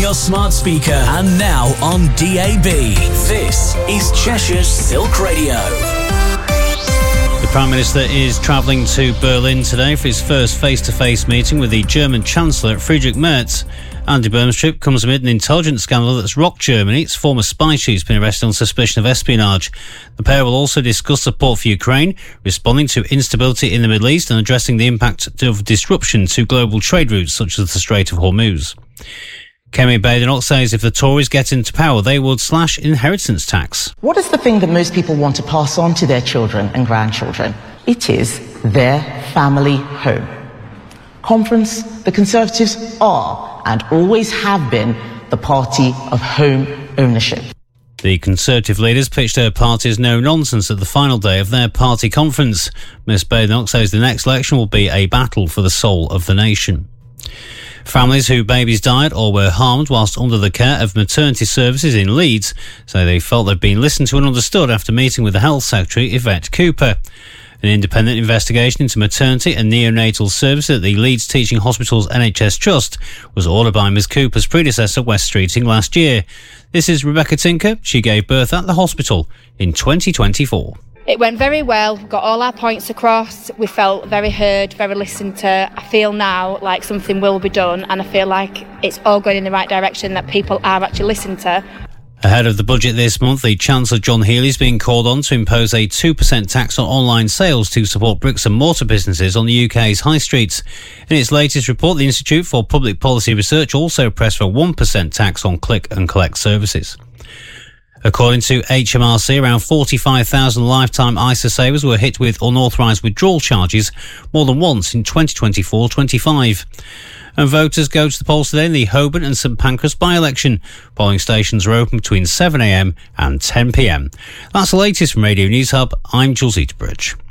your smart speaker and now on DAB. This is Cheshire's Silk Radio. The Prime Minister is travelling to Berlin today for his first face-to-face meeting with the German Chancellor Friedrich Merz. Andy Burnham's trip comes amid an intelligence scandal that's rocked Germany. Its former spy chief's been arrested on suspicion of espionage. The pair will also discuss support for Ukraine, responding to instability in the Middle East and addressing the impact of disruption to global trade routes such as the Strait of Hormuz. Kemi Badenoch says if the Tories get into power, they would slash inheritance tax. What is the thing that most people want to pass on to their children and grandchildren? It is their family home. Conference, the Conservatives are and always have been the party of home ownership. The Conservative leaders pitched their party's no-nonsense at the final day of their party conference. Ms Badenoch says the next election will be a battle for the soul of the nation. Families whose babies died or were harmed whilst under the care of maternity services in Leeds say they felt they'd been listened to and understood after meeting with the Health Secretary, Yvette Cooper. An independent investigation into maternity and neonatal services at the Leeds Teaching Hospitals NHS Trust was ordered by Ms Cooper's predecessor, West Streeting, last year. This is Rebecca Tinker. She gave birth at the hospital in 2024. It went very well, got all our points across, we felt very heard, very listened to. I feel now like something will be done and I feel like it's all going in the right direction, that people are actually listened to. Ahead of the budget this month, the Chancellor John Healey is being called on to impose a 2% tax on online sales to support bricks and mortar businesses on the UK's high streets. In its latest report, the Institute for Public Policy Research also pressed for a 1% tax on click and collect services. According to HMRC, around 45,000 lifetime ISA savers were hit with unauthorised withdrawal charges more than once in 2024-25. And voters go to the polls today in the Holborn and St Pancras by-election. Polling stations are open between 7am and 10pm. That's the latest from Radio News Hub. I'm Jules Eaterbridge.